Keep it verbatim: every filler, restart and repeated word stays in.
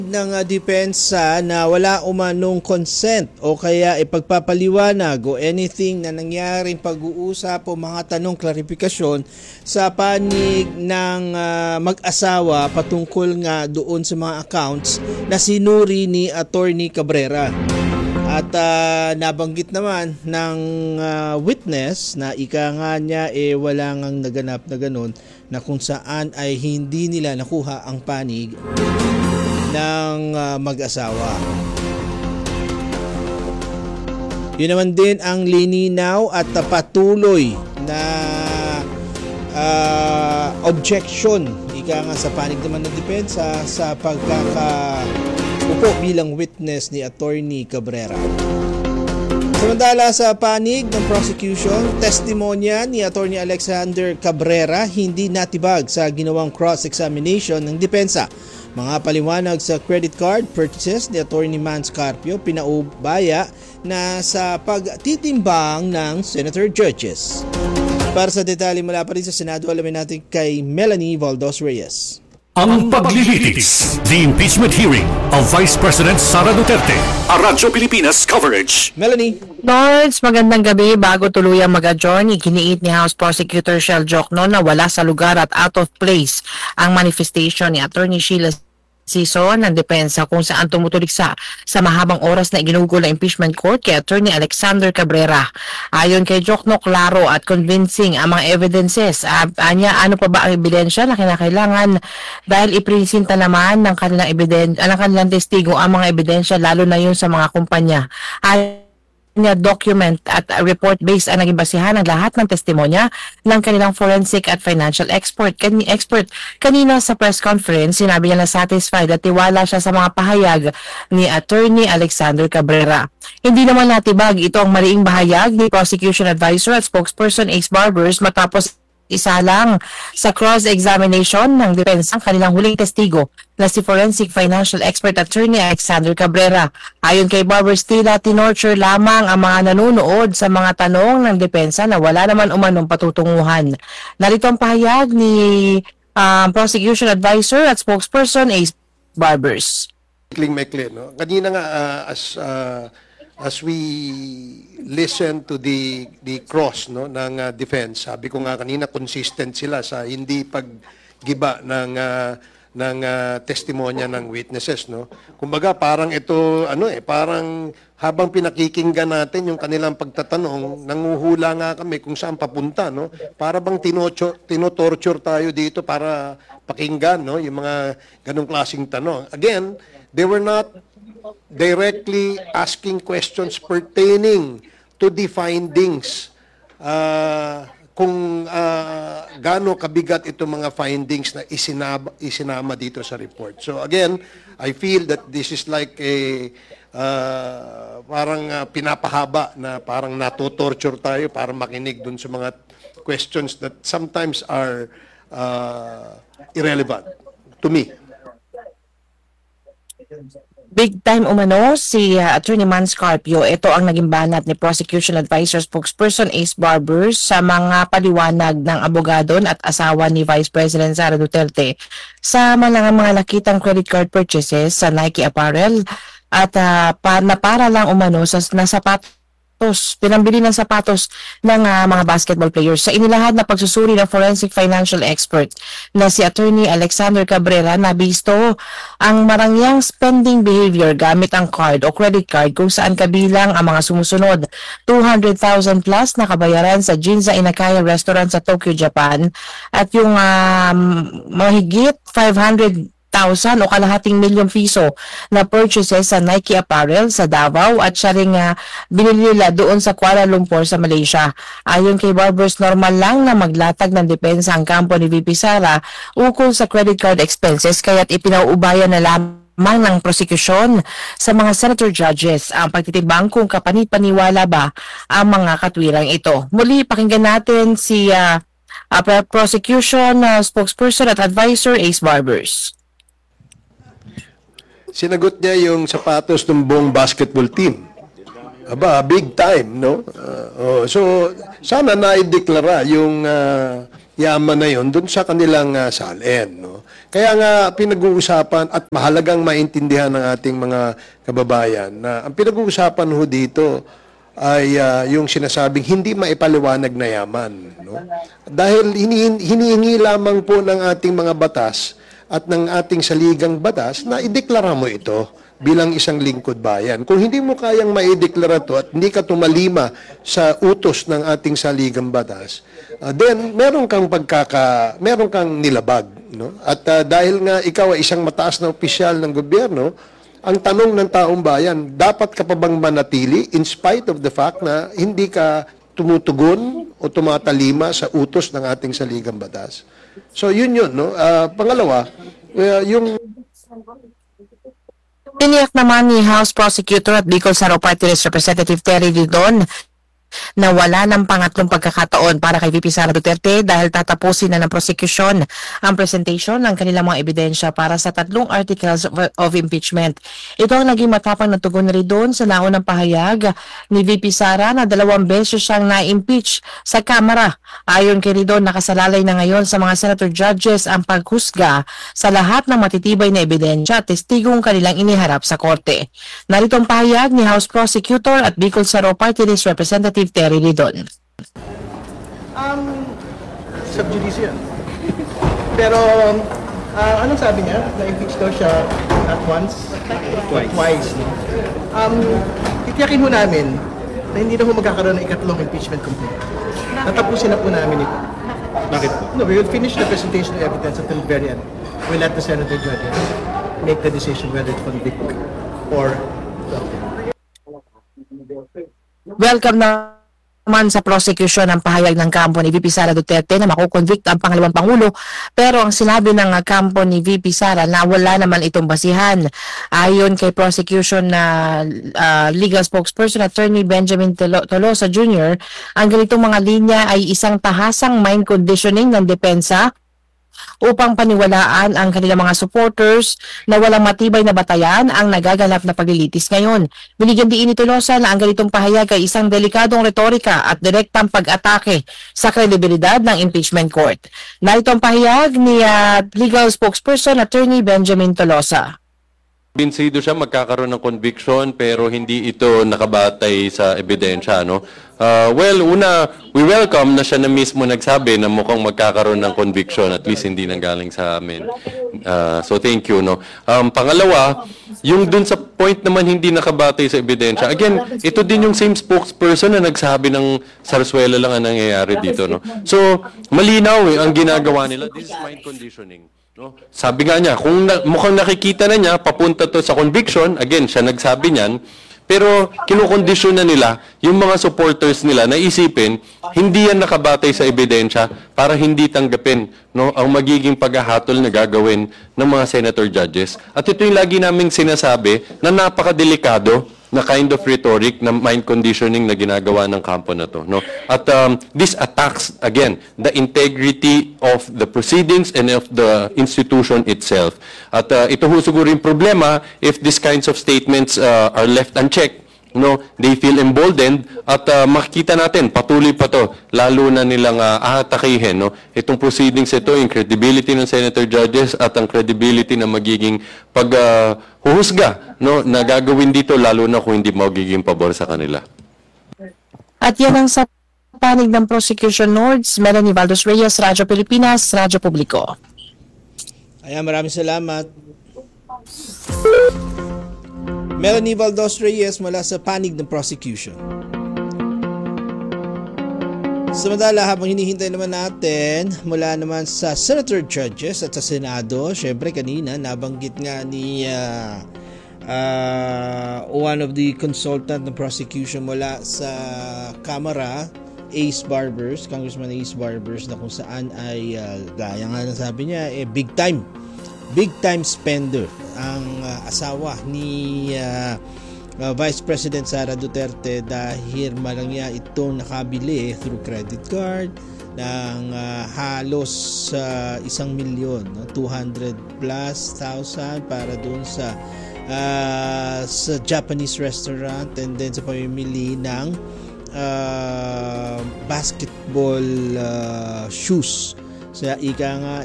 ng uh, depensa na wala umanong consent o kaya ipagpapaliwanag o anything na nangyaring pag-uusap o mga tanong klarifikasyon sa panig ng uh, mag-asawa patungkol nga doon sa mga accounts na sinuri ni Attorney Cabrera. At uh, nabanggit naman ng uh, witness na ika nga niya eh wala ngang naganap na ganun na kung saan ay hindi nila nakuha ang panig ng uh, mag-asawa. Yun naman din ang lininaw at uh, patuloy na uh, objection ika nga sa panig naman ng depensa sa pagkakaupo bilang witness ni Attorney Cabrera. Samantala sa panig ng prosecution, testimonya ni Attorney Alexander Cabrera hindi natibag sa ginawang cross-examination ng depensa. Mga paliwanag sa credit card purchases ni Attorney Mans Carpio pinaubaya na sa pagtitimbang ng Senator Judges. Para sa detalye mula pa rin sa Senado, alamin natin kay Melanie Valdos-Reyes. Ang paglilitis, the impeachment hearing of Vice President Sara Duterte. A Radyo Pilipinas coverage. Melanie. Lords, magandang gabi. Bago tuluyang mag-adjourn, iginiit ni House Prosecutor Shell Jokno na wala sa lugar at out of place ang manifestation ni Attorney Sheila Sison ng depensa kung saan tumutuliksa sa mahabang oras na iginugol ng impeachment court kay Attorney Alexander Cabrera. Ayon kay Jokno, klaro at convincing ang mga evidences. Uh, anya, ano pa ba ang ebidensya na kinakailangan dahil ipresinta naman ng kanilang, ebiden- ng kanilang testigo ang mga ebidensya lalo na yun sa mga kumpanya. Ayon niya, document at report based ang naging basihan ng lahat ng testimonya ng kanilang forensic at financial expert. Kani expert kanina sa press conference, sinabi niya na satisfied at tiwala siya sa mga pahayag ni Attorney Alexander Cabrera. Hindi naman natibag ito ang maliing bahayag ni Prosecution Advisor at Spokesperson Ace Barbers matapos isa lang sa cross-examination ng depensa ang kanilang huling testigo na si Forensic Financial Expert Attorney Alexander Cabrera. Ayon kay Barbers, tila tinorture lamang ang mga nanonood sa mga tanong ng depensa na wala naman umanong patutunguhan. Narito ang pahayag ni um, Prosecution Advisor at Spokesperson Ace Barbers. Mekling-mekli, no? Kanina nga uh, as uh, as we listen to the the cross no ng uh, defense, sabi ko nga kanina consistent sila sa hindi paggiba ng uh, ng uh, testimonya ng witnesses, no. Kumbaga parang ito ano eh parang habang pinakikinggan natin yung kanilang pagtatanong, nanguhula nga kami kung saan papunta, no. Para bang tinocho, tinotorture tayo dito para pakinggan, no, yung mga ganung klaseng tanong. Again, they were not directly asking questions pertaining to the findings, uh, kung uh, gaano kabigat itong mga findings na isinama, isinama dito sa report. So again, I feel that this is like a uh, parang uh, pinapahaba na parang natutorture tayo para makinig dun sa mga questions that sometimes are uh, irrelevant to me. Big time umano si uh, Attorney Mans Carpio. Ito ang naging banat ni Prosecution Advisor Spokesperson Ace Barbers sa mga paliwanag ng abogado at asawa ni Vice President Sara Duterte sa mga mga nakitang credit card purchases sa Nike Apparel at uh, pa, na para lang umano sa nasapat pinambili ng sapatos ng uh, mga basketball players. Sa inilahad na pagsusuri ng forensic financial expert na si Attorney Alexander Cabrera, nabisto ang marangyang spending behavior gamit ang card o credit card kung saan kabilang ang mga sumusunod. two hundred thousand plus na kabayaran sa Ginza Inakaya Restaurant sa Tokyo, Japan at yung um, mahigit five hundred thousand o kalahating milyong piso na purchases sa Nike Apparel sa Davao at siya rin uh, binili nila doon sa Kuala Lumpur sa Malaysia. Ayon kay Barbers, normal lang na maglatag ng depensa ang kampo ni V P Sara ukol sa credit card expenses kaya't ipinauubayan na lamang ng prosekusyon sa mga senator judges ang pagtitibang kung kapanipaniwala ba ang mga katwirang ito. Muli, pakinggan natin si uh, uh, prosecution uh, spokesperson at advisor Ace Barbers. Sinagot niya yung sapatos ng buong basketball team. Aba, big time, no? Uh, oh, so, sana na-ideklara yung uh, yaman na yon doon sa kanilang uh, salin. No? Kaya nga pinag-uusapan at mahalagang maintindihan ng ating mga kababayan na ang pinag-uusapan ho dito ay uh, yung sinasabing hindi maipaliwanag na yaman. No? Dahil hini- hinihingi lamang po ng ating mga batas at ng ating saligang batas na ideklara mo ito bilang isang lingkod bayan. Kung hindi mo kayang maideklara to at hindi ka tumalima sa utos ng ating saligang batas, uh, then meron kang pagkaka, meron kang nilabag. No? At uh, dahil nga ikaw ay isang mataas na opisyal ng gobyerno, ang tanong ng taong bayan, dapat ka pa bang manatili in spite of the fact na hindi ka tumutugon o tumatalima sa utos ng ating saligang batas? So yun yun. No? Uh, pangalawa, uh, yung Tiniyak naman ni House Prosecutor at Bicol Saro Party List Representative Terry Didon na wala ng pangatlong pagkakataon para kay V P Sara Duterte dahil tatapusin na ng prosecution ang presentation ng kanilang mga ebidensya para sa tatlong articles of, of impeachment. Ito ang naging matapang na tugon na rin doon sa naunang pahayag ni V P Sara na dalawang beses siyang na-impeach sa Kamara. Ayon kay Ridon, nakasalalay na ngayon sa mga senator judges ang paghusga sa lahat ng matitibay na ebidensya at testigong kanilang iniharap sa korte. Narito ang pahayag ni House Prosecutor at Bicol Saro Party List Representative Terry Ridon. Um, sub judice yan. Pero, uh, anong sabi niya? Na-impeach daw siya not once? Twice. Twice. No? Um, titiyakin ho namin na hindi na ho magkakaroon ng ikatlong impeachment complaint. Tatapusin na po namin ito. Bakit po? No, we will finish the presentation of evidence until very end. We'll let the senator judges make the decision whether to convict or Welcome naman sa prosecution ang pahayag ng kampo ni V P Sara Duterte na makukonvict ang pangalawang pangulo, pero ang sinabi ng kampo ni V P Sara na wala naman itong basihan. Ayon kay prosecution na uh, legal spokesperson Attorney Benjamin Tolosa Junior, ang ganitong mga linya ay isang tahasang mind conditioning ng depensa upang paniwalaan ang kanilang mga supporters na walang matibay na batayan ang nagaganap na paglilitis ngayon. Binigyan din ni Tolosa na ang ganitong pahayag ay isang delikadong retorika at direktang pag-atake sa kredibilidad ng impeachment court. Narito ang pahayag ni uh, legal spokesperson Attorney Benjamin Tolosa. Binsido siya magkakaroon ng conviction pero hindi ito nakabatay sa ebidensya, no? Uh, well, una, we welcome na siya na mismo nagsabi na mukhang magkakaroon ng conviction, at least hindi nanggaling sa amin. Uh, so thank you, no? Um, pangalawa, yung dun sa point naman hindi nakabatay sa ebidensya. Again, ito din yung same spokesperson na nagsabi ng Sarsuela lang ang nangyayari dito, no? So, malinaw eh, ang ginagawa nila. This is mind conditioning. No? Sabi nga niya, kung na, mukhang nakikita na niya, papunta to sa conviction, again, siya nagsabi niyan, pero kinukondisyon na nila yung mga supporters nila na isipin, hindi yan nakabatay sa ebidensya para hindi tanggapin, no, ang magiging paghahatol na gagawin ng mga senator judges. At ito yung lagi naming sinasabi na napakadelikado na kind of rhetoric na mind conditioning na ginagawa ng kampo na to, no? At um, this attacks, again, the integrity of the proceedings and of the institution itself. At uh, ito ho siguro yung problema if these kinds of statements uh, are left unchecked. No, they feel emboldened at uh, makikita natin patuloy pa to lalo na nilang uh, aatakihin, no, itong proceedings ito, yung credibility ng senator judges at ang credibility na magiging pag uh, huhusga, no, na gagawin dito lalo na kung hindi magiging pabor sa kanila. At yan ang sa panig ng prosecution Nords, Melanie Valdos Reyes, Radyo Pilipinas, Radyo Publiko. Ayan, maraming salamat. Melanie Valdos Reyes mula sa panig ng prosecution. Samantala, habang hinihintay naman natin mula naman sa senator judges at sa Senado, syempre kanina nabanggit nga ni uh, uh, one of the consultant ng prosecution mula sa Kamara, Ace Barbers, Congressman Ace Barbers, na kung saan ay uh, gaya nga na sabi niya, eh, big time big time spender ang uh, asawa ni uh, uh, Vice President Sara Duterte dahil malangya itong nakabili through credit card ng uh, halos uh, isang milyon, no? two hundred plus thousand para dun sa uh, sa Japanese restaurant, and then sa pamimili ng uh, basketball uh, shoes sa ika nga